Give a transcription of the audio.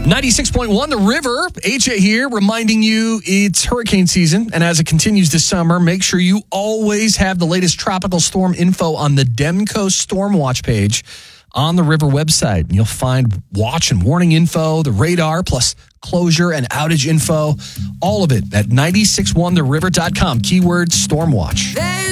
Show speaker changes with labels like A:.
A: 96.1 The River. AJ here reminding you it's hurricane season. And as it continues this summer, make sure you always have the latest tropical storm info on the Demco Storm Watch page on the River website. And you'll find watch and warning info, the radar, plus closure and outage info. All of it at 961theriver.com. Keyword Storm Watch.